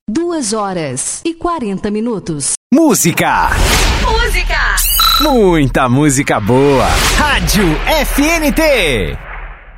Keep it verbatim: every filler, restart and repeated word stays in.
Duas horas e quarenta minutos. Música! Música! Muita música boa! Rádio F N T!